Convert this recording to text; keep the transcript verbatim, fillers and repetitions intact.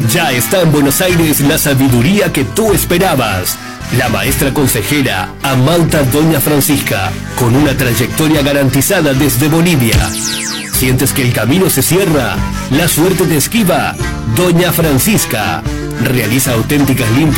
Ya está en Buenos Aires la sabiduría que tú esperabas. La maestra consejera Amauta Doña Francisca, con una trayectoria garantizada desde Bolivia. ¿Sientes que el camino se cierra? ¿La suerte te esquiva? Doña Francisca realiza auténticas limpias